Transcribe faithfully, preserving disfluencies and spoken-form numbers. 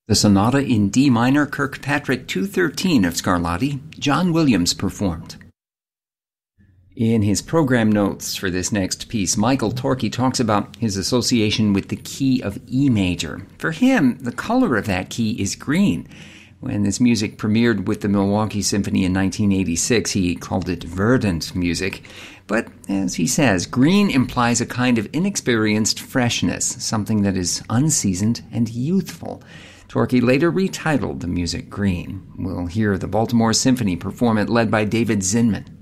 The Sonata in D minor, Kirkpatrick two thirteen of Scarlatti, John Williams performed. In his program notes for this next piece, Michael Torke talks about his association with the key of E major. For him, the color of that key is green. When this music premiered with the Milwaukee Symphony in nineteen eighty-six, he called it verdant music. But, as he says, green implies a kind of inexperienced freshness, something that is unseasoned and youthful. Torke later retitled the music Green. We'll hear the Baltimore Symphony perform it, led by David Zinman.